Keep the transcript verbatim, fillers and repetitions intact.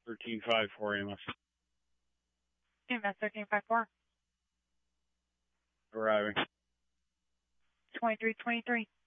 thirteen five four A M S. A M S thirteen five four. Arriving. twenty-three twenty-three.